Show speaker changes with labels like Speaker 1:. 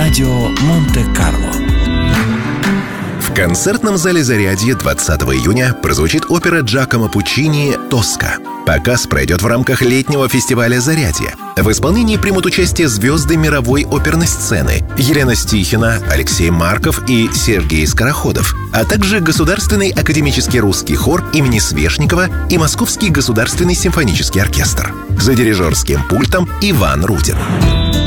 Speaker 1: Радио Монте-Карло.
Speaker 2: В концертном зале «Зарядье» 20 июня прозвучит опера Джакомо Пуччини «Тоска». Показ пройдет в рамках летнего фестиваля «Зарядье». В исполнении примут участие звезды мировой оперной сцены Елена Стихина, Алексей Марков и Сергей Скороходов, а также Государственный академический русский хор имени Свешникова и Московский государственный симфонический оркестр. За дирижерским пультом Иван Рудин.